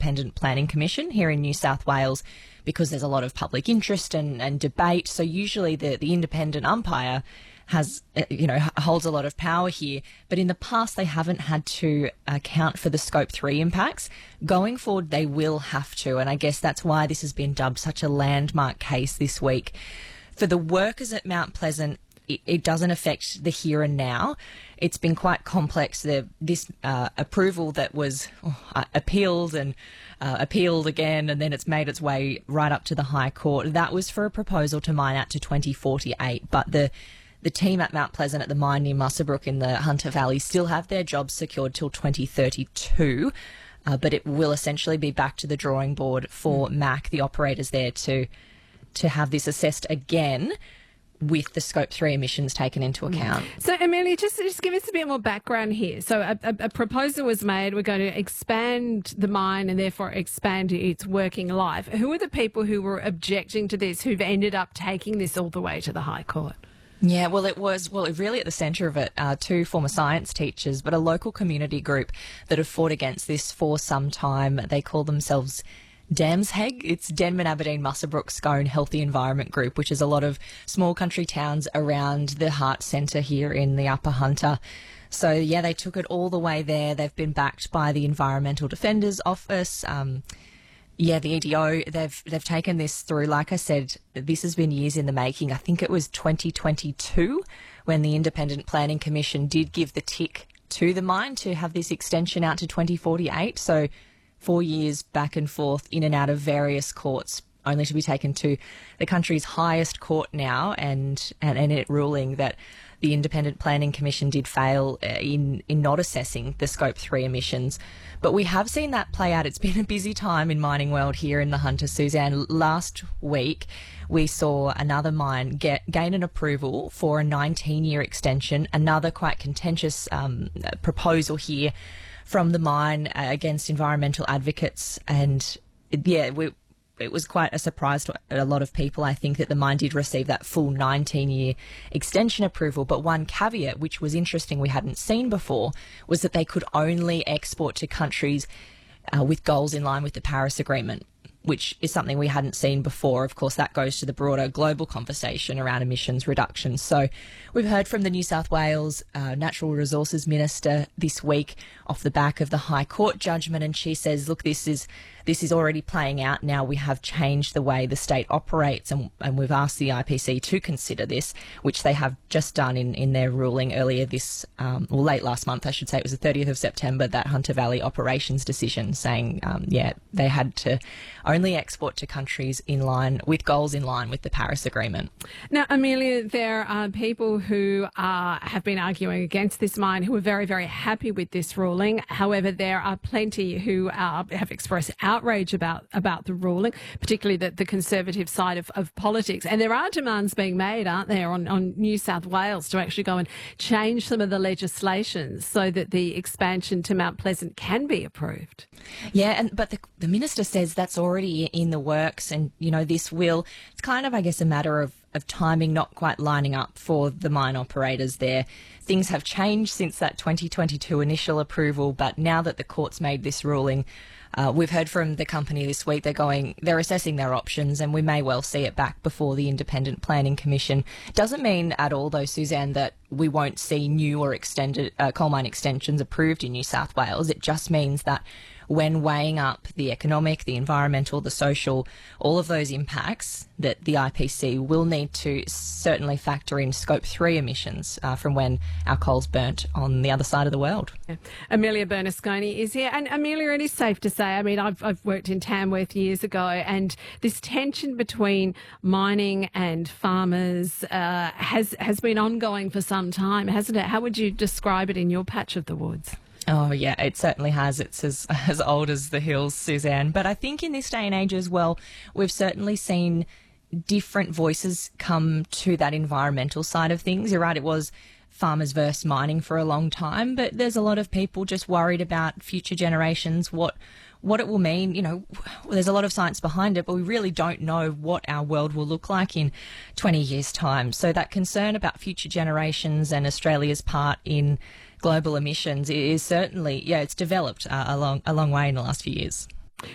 Independent Planning Commission here in New South Wales, because there's a lot of public interest and debate. So usually the independent umpire has, holds a lot of power here. But in the past, they haven't had to account for the Scope 3 impacts. Going forward, they will have to. And I guess that's why this has been dubbed such a landmark case this week. For the workers at Mount Pleasant, it doesn't affect the here and now. It's been quite complex. This approval that was appealed and appealed again, and then it's made its way right up to the High Court. That was for a proposal to mine out to 2048. But the team at Mount Pleasant at the mine near Muswellbrook in the Hunter Valley still have their jobs secured till 2032. But it will essentially be back to the drawing board for MAC, the operators there, to have this assessed again, with the Scope 3 emissions taken into account. So, Amelia, just give us a bit more background here. So a proposal was made. We're going to expand the mine and therefore expand its working life. Who are the people who were objecting to this, who've ended up taking this all the way to the High Court? Yeah, well, really at the centre of it are two former science teachers, but a local community group that have fought against this for some time. They call themselves DAMSHEG. It's Denman Aberdeen Muswellbrook Scone Healthy Environment Group, which is a lot of small country towns around the Heart Centre here in the Upper Hunter. So, yeah, they took it all the way there. They've been backed by the Environmental Defenders Office. The EDO, they've taken this through. Like I said, this has been years in the making. I think it was 2022 when the Independent Planning Commission did give the tick to the mine to have this extension out to 2048. So 4 years back and forth in and out of various courts, only to be taken to the country's highest court now, and it ruling that the Independent Planning Commission did fail in not assessing the Scope 3 emissions. But we have seen that play out. It's been a busy time in mining world here in the Hunter, Suzanne. Last week, we saw another mine gain an approval for a 19-year extension, another quite contentious proposal here from the mine against environmental advocates. And it was quite a surprise to a lot of people, I think, that the mine did receive that full 19-year extension approval. But one caveat, which was interesting we hadn't seen before, was that they could only export to countries with goals in line with the Paris Agreement, which is something we hadn't seen before. Of course, that goes to the broader global conversation around emissions reduction. So we've heard from the New South Wales Natural Resources Minister this week off the back of the High Court judgment, and she says, look, this is already playing out now. We have changed the way the state operates, and we've asked the IPC to consider this, which they have just done in their ruling earlier late last month, I should say. It was the 30th of September, that Hunter Valley operations decision, saying, they had to only export to countries with goals in line with the Paris Agreement. Now, Amelia, there are people who have been arguing against this mine who are very, very happy with this ruling. However, there are plenty who have expressed outrage about the ruling, particularly the conservative side of politics. And there are demands being made, aren't there, on New South Wales to actually go and change some of the legislation so that the expansion to Mount Pleasant can be approved. Yeah, but the minister says that's already in the works, and, it's kind of, I guess, a matter of timing not quite lining up for the mine operators there. Things have changed since that 2022 initial approval, but now that the court's made this ruling, we've heard from the company this week, they're assessing their options, and we may well see it back before the Independent Planning Commission. Doesn't mean at all, though, Suzanne, that we won't see new or extended coal mine extensions approved in New South Wales. It just means that when weighing up the economic, the environmental, the social, all of those impacts, that the IPC will need to certainly factor in Scope 3 emissions from when our coal's burnt on the other side of the world. Yeah. Amelia Bernasconi is here. And Amelia, it is safe to say, I mean, I've worked in Tamworth years ago, and this tension between mining and farmers has been ongoing for some time, hasn't it? How would you describe it in your patch of the woods? Oh, yeah, it certainly has. It's as old as the hills, Suzanne. But I think in this day and age as well, we've certainly seen different voices come to that environmental side of things. You're right, it was farmers versus mining for a long time, but there's a lot of people just worried about future generations, what it will mean. There's a lot of science behind it, but we really don't know what our world will look like in 20 years' time. So that concern about future generations and Australia's part in global emissions is certainly, it's developed a long way in the last few years.